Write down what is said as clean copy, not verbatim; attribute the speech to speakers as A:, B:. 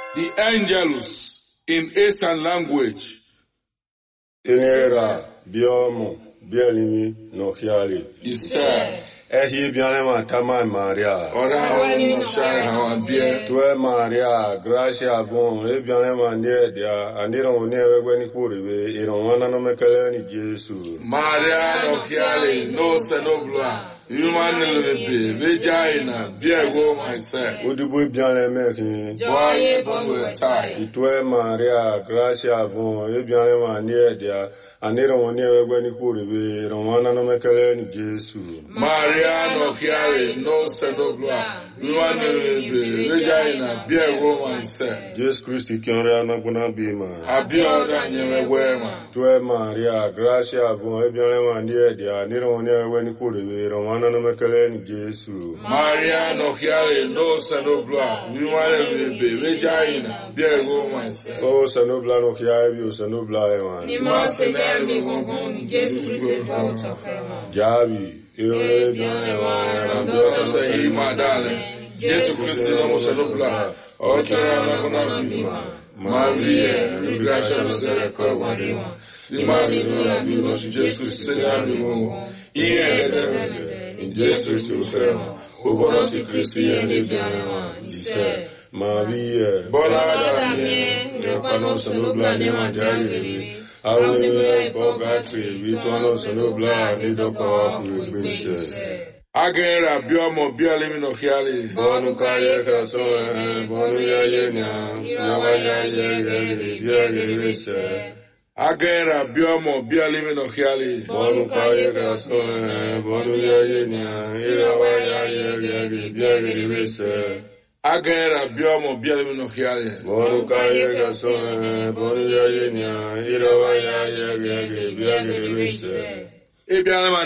A: The Angelus in Eastern language.
B: Tenera, biomo, bielimi, no hiali.
A: Ise.
B: Ehi bianema tama Maria.
A: Ora hawani no shai hawan bie.
B: Tue Maria, gracia von, e bianema niedia, aniro newe ni kuribe, ironwana no mekele ni Jesu.
A: Maria no hiali, no senobla. Human lebe, vagina, biego myself.
B: Udubu bianeme ki.
A: Boye bonwe tai.
B: Tue Maria, gracia von, e bianema niedia, aniro newe ni kuribe, ironwana no mekele ni Jesu.
A: Maria no hiali, no senobla. Human lebe, vagina, biego myself.
B: Jesus Christ kiora na kuna bima.
A: Abioda nyewe wema.
B: Tue Maria, gracia von, e bianema niedia, aniro newe ni kuribe, ironwana no mekele ni Jesu.
A: Maria no hiali, no senobla. Human lebe, vagina, biego myself.
B: Oh, sanobla no hiabi, o sanobla ewan.
C: Ni masenere mi gongon, Jesus Christ volta fema.
B: Jabi, ewe bianema,
A: Nandota se ima dale. Jesus Christ no senobla. Otera na kuna bima. Maria, gracia no se kwa wadima. Ni masenere mi gongon, Jesus Christ se na mi gongon.
B: in Jesus Christ fema. O bona si Christi ene bianema, ise. Maria,
A: Bona adamye.
B: Nepano sanobla ne manjari. Awe bogatri, vituano sanobla ne doko kugbese.
A: Agera biomo bialimi no hiali.
B: Bonu kaya kaso, bonu ya yenya, yawa ya ye biagirese.
A: Agera biomo bialimi no hiali.
B: Bonu kaya kaso, bonu ya yenya, yawa ya ye biagirese.
A: Agera biomo bialimi no hiali.
B: Bonu kaya kaso, bonu ya yenya, yawa ya ye biagirese.
A: Ebialima